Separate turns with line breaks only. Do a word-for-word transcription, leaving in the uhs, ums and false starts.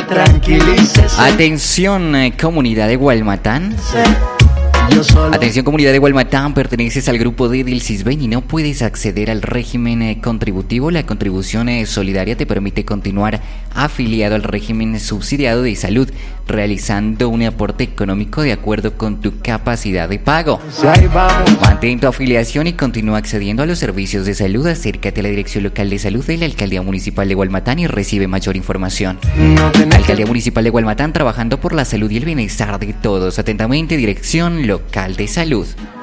tranquilícese.
Atención, eh, comunidad de Gualmatán.
Yo solo.
Atención, comunidad de Gualmatán, perteneces al grupo D del CISBEN y no puedes acceder al régimen eh, contributivo. La contribución eh, solidaria te permite continuar afiliado al régimen subsidiado de salud, realizando un aporte económico de acuerdo con tu capacidad de pago.
Si ahí vamos.
Mantén tu afiliación y continúa accediendo a los servicios de salud. Acércate a la Dirección Local de Salud de la Alcaldía Municipal de Gualmatán y recibe mayor información.
No tenés
Alcaldía
que...
Municipal de Gualmatán, trabajando por la salud y el bienestar de todos. Atentamente, Dirección Local de Salud.